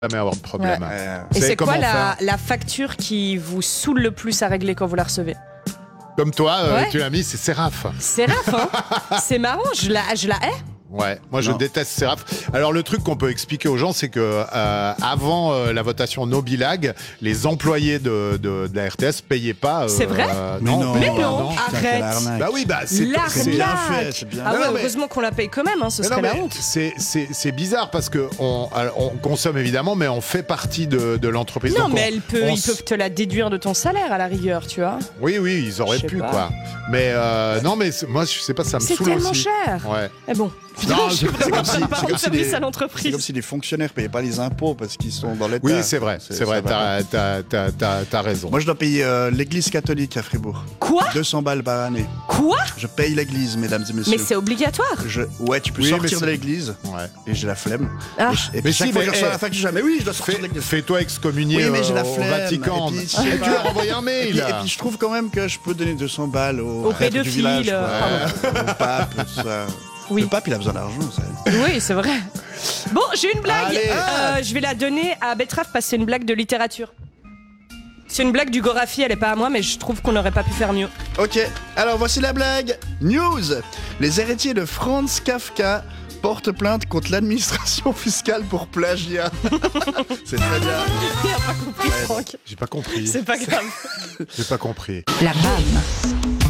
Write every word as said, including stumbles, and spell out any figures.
Jamais avoir de problème. Ouais. Euh, Et c'est quoi la, faire la facture qui vous saoule le plus à régler quand vous la recevez? Comme toi, euh, Ouais. tu l'as mis, c'est Séraph. Séraph, hein. C'est marrant, je la, je la hais. Ouais, moi je Non. déteste Séraph. Alors le truc qu'on peut expliquer aux gens, c'est que euh, avant euh, la votation No Bilag, les employés de, de, de la R T S payaient pas. euh, C'est vrai euh, Mais non, Mais payaient pas, non, Putain, arrête. quelle arnaque. Bah oui, bah c'est L'arnaque. c'est C'est bien fait, c'est bien Ah fait. ouais, Non, mais- heureusement qu'on la paye quand même, hein, ce Mais serait non, la mais honte. c'est- C'est c'est bizarre parce que on, alors, on consomme évidemment, mais on fait partie de, de l'entreprise. Non, Donc, mais on- elle peut, on ils s- peuvent te la déduire de ton salaire à la rigueur, tu vois. Oui, oui, ils auraient Je sais pu, pas. quoi. Mais euh, non, mais c'est- moi, je sais pas, ça me C'est saoule tellement aussi. cher. Ouais. Mais bon, Non, je suis c'est vraiment comme si- pas c'est rendre comme si service les- à C'est l'entreprise. comme si les fonctionnaires ne payaient pas les impôts parce qu'ils sont dans l'État. Oui, c'est vrai, c'est vrai, ça va pas. t'as t'as- t'as- t'as raison. Moi, je dois payer euh, l'église catholique à Fribourg. Quoi deux cents balles par année. Quoi? Je paye l'église, mesdames et messieurs. Mais c'est obligatoire. Je... Ouais, tu peux Oui, mais sortir c'est- de l'église. Ouais. Et j'ai la flemme. Ah. Et, je- et puis Mais chaque si, fois mais, que je reçois eh, la facture, je dis jamais oui, je dois sortir Fais- de l'église. Fais-toi excommunier Oui, mais j'ai euh, la au flemme. Vatican. Et puis, je sais Et tu pas. leur envoies un Et mail. puis, et puis, je trouve quand même que je peux donner deux cents balles au, Au prêtre du pédophile, village, quoi. euh, Ouais, au pape, tout ça. Oui. Le pape, il a besoin d'argent, ça. Oui, c'est vrai. Bon, j'ai une blague. Allez. Euh, je vais la donner à Betrave parce que c'est une blague de littérature. C'est une blague du Gorafi, elle est pas à moi, mais je trouve qu'on n'aurait pas pu faire mieux. Ok, alors voici la blague. News. Les héritiers de Franz Kafka portent plainte contre l'administration fiscale pour plagiat. C'est très bien. Il a pas compris, Franck. J'ai pas compris. C'est pas grave. J'ai pas compris. La B A M.